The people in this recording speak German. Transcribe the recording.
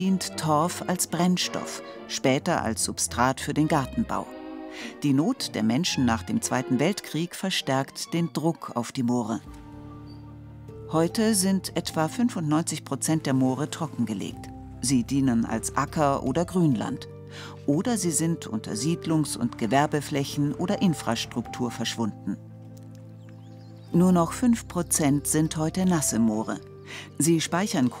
dient Torf als Brennstoff, später als Substrat für den Gartenbau. Die Not der Menschen nach dem Zweiten Weltkrieg verstärkt den Druck auf die Moore. Heute sind etwa 95% der Moore trockengelegt. Sie dienen als Acker- oder Grünland. Oder sie sind unter Siedlungs- und Gewerbeflächen oder Infrastruktur verschwunden. Nur noch 5% sind heute nasse Moore. Sie speichern